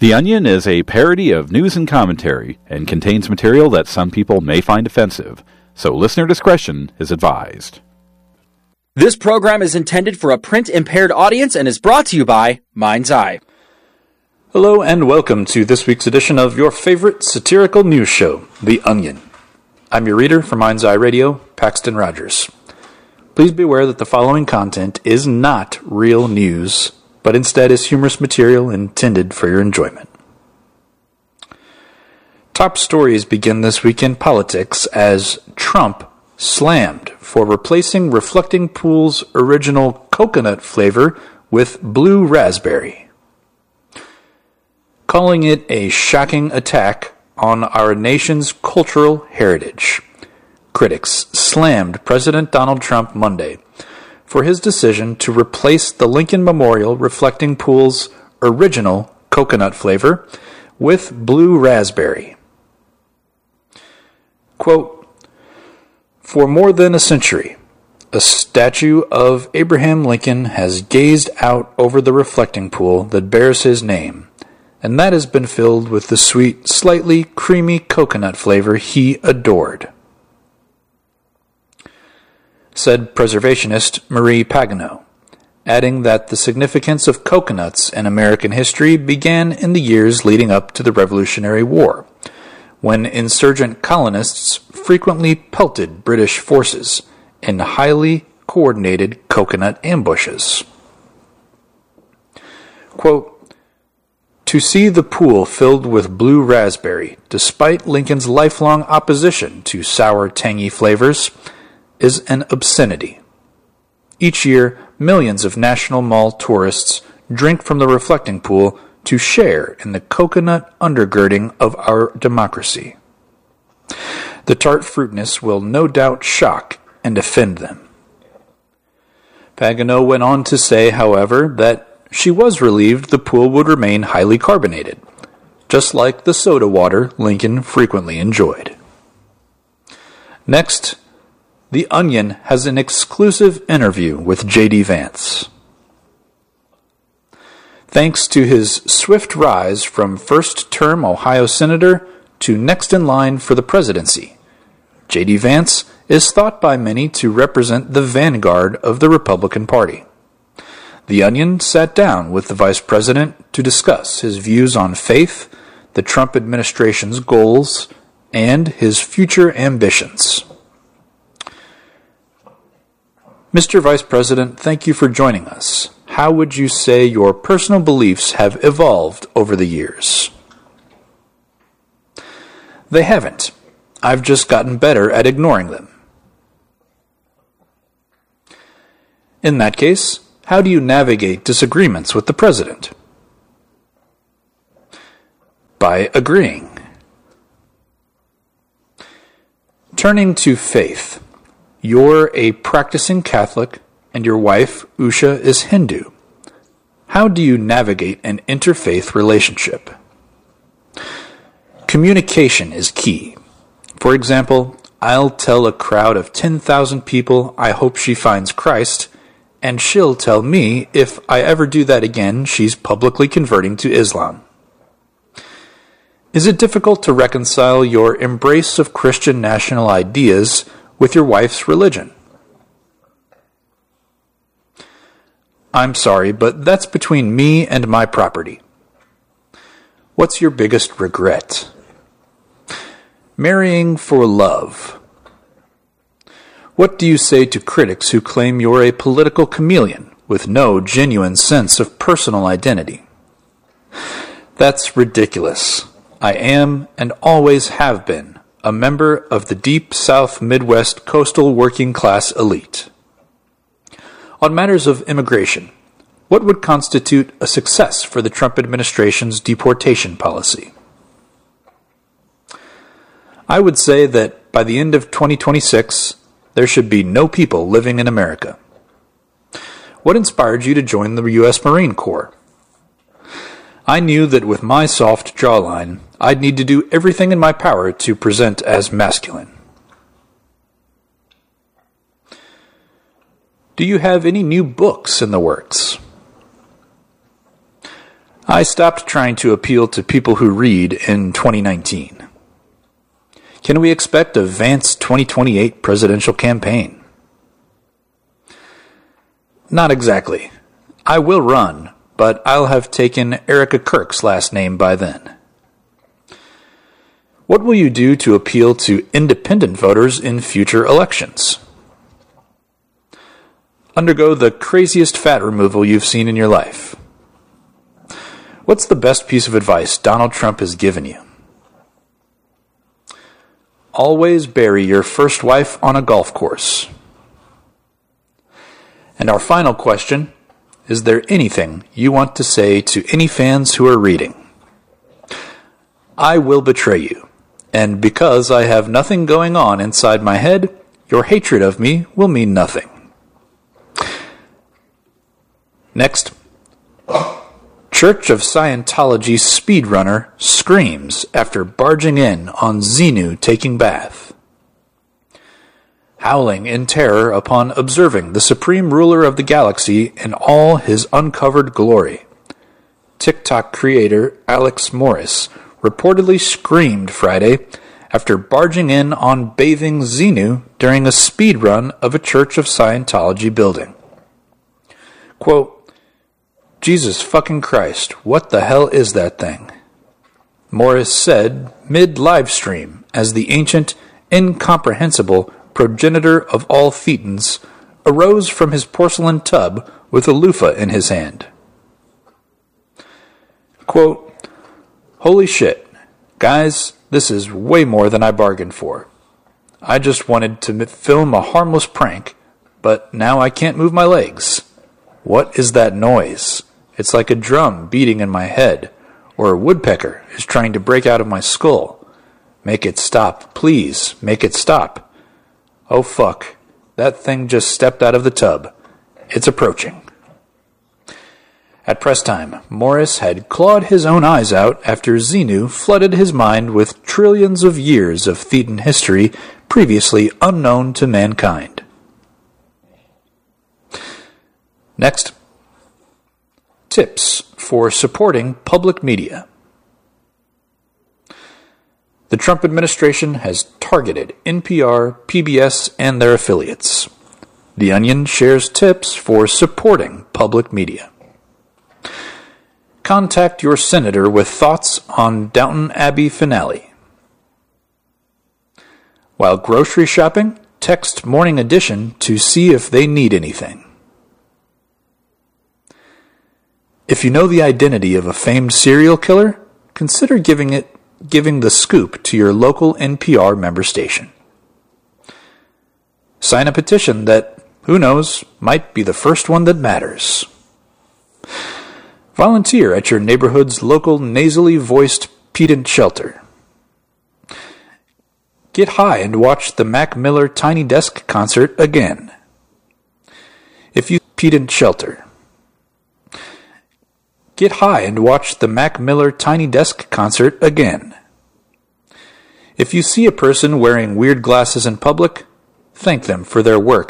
The Onion is a parody of news and commentary and contains material that some people may find offensive, so listener discretion is advised. This program is intended for a print-impaired audience and is brought to you by Mind's Eye. Hello and welcome to this week's edition of your favorite satirical news show, The Onion. I'm your reader for Mind's Eye Radio, Paxton Rogers. Please be aware that the following content is not real news, but instead is humorous material intended for your enjoyment. Top stories begin this week in politics as Trump slammed for replacing Reflecting Pool's original coconut flavor with blue raspberry, calling it a shocking attack on our nation's cultural heritage. Critics slammed President Donald Trump Monday for his decision to replace the Lincoln Memorial Reflecting Pool's original coconut flavor with blue raspberry. Quote, "For more than a century, a statue of Abraham Lincoln has gazed out over the reflecting pool that bears his name, and that has been filled with the sweet, slightly creamy coconut flavor he adored," said preservationist Marie Pagano, adding that the significance of coconuts in American history began in the years leading up to the Revolutionary War, when insurgent colonists frequently pelted British forces in highly coordinated coconut ambushes. Quote, "To see the pool filled with blue raspberry, despite Lincoln's lifelong opposition to sour, tangy flavors, is an obscenity. Each year, millions of National Mall tourists drink from the reflecting pool to share in the coconut undergirding of our democracy. The tart fruitness will no doubt shock and offend them." Pagano went on to say, however, that she was relieved the pool would remain highly carbonated, just like the soda water Lincoln frequently enjoyed. Next, The Onion has an exclusive interview with J.D. Vance. Thanks to his swift rise from first-term Ohio Senator to next in line for the presidency, J.D. Vance is thought by many to represent the vanguard of the Republican Party. The Onion sat down with the vice president to discuss his views on faith, the Trump administration's goals, and his future ambitions. Mr. Vice President, thank you for joining us. How would you say your personal beliefs have evolved over the years? They haven't. I've just gotten better at ignoring them. In that case, how do you navigate disagreements with the president? By agreeing. Turning to faith. You're a practicing Catholic, and your wife, Usha, is Hindu. How do you navigate an interfaith relationship? Communication is key. For example, I'll tell a crowd of 10,000 people I hope she finds Christ, and she'll tell me if I ever do that again, she's publicly converting to Islam. Is it difficult to reconcile your embrace of Christian national ideas with your wife's religion? I'm sorry, but that's between me and my property. What's your biggest regret? Marrying for love. What do you say to critics who claim you're a political chameleon with no genuine sense of personal identity? That's ridiculous. I am, and always have been, a member of the deep South Midwest coastal working class elite. On matters of immigration, what would constitute a success for the Trump administration's deportation policy? I would say that by the end of 2026, there should be no people living in America. What inspired you to join the U.S. Marine Corps? I knew that with my soft jawline, I'd need to do everything in my power to present as masculine. Do you have any new books in the works? I stopped trying to appeal to people who read in 2019. Can we expect a Vance 2028 presidential campaign? Not exactly. I will run, but I'll have taken Erica Kirk's last name by then. What will you do to appeal to independent voters in future elections? Undergo the craziest fat removal you've seen in your life. What's the best piece of advice Donald Trump has given you? Always bury your first wife on a golf course. And our final question, is there anything you want to say to any fans who are reading? I will betray you, and because I have nothing going on inside my head, your hatred of me will mean nothing. Next, Church of Scientology speedrunner screams after barging in on Xenu taking bath. Howling in terror upon observing the supreme ruler of the galaxy in all his uncovered glory. TikTok creator Alex Morris reportedly screamed Friday after barging in on bathing Xenu during a speedrun of a Church of Scientology building. Quote, Jesus fucking Christ, what the hell is that thing? Morris said mid-livestream as the ancient, incomprehensible progenitor of all thetans arose from his porcelain tub with a loofah in his hand. Quote, holy shit, guys, this is way more than I bargained for. I just wanted to film a harmless prank, but now I can't move my legs. What is that noise? It's like a drum beating in my head, or a woodpecker is trying to break out of my skull. Make it stop, please, make it stop. Oh fuck, that thing just stepped out of the tub. It's approaching. At press time, Morris had clawed his own eyes out after Xenu flooded his mind with trillions of years of Thetan history previously unknown to mankind. Next, tips for supporting public media. The Trump administration has targeted NPR, PBS, and their affiliates. The Onion shares tips for supporting public media. Contact your senator with thoughts on Downton Abbey finale. While grocery shopping, text Morning Edition to see if they need anything. If you know the identity of a famed serial killer, consider giving the scoop to your local NPR member station. Sign a petition that, who knows, might be the first one that matters. Volunteer at your neighborhood's local nasally voiced pedant shelter. Get high and watch the Mac Miller Tiny Desk concert again. If you pedant shelter. Get high and watch the Mac Miller Tiny Desk concert again. If you see a person wearing weird glasses in public, thank them for their work